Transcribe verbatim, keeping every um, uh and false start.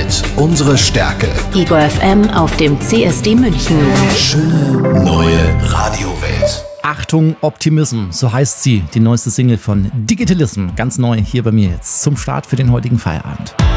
Radiowelt. Unsere Stärke. Ego F M auf dem C S D München. Schöne neue Radiowelt. Achtung, Optimism, so heißt sie, die neueste Single von Digitalism. Ganz neu hier bei mir jetzt zum Start für den heutigen Feierabend.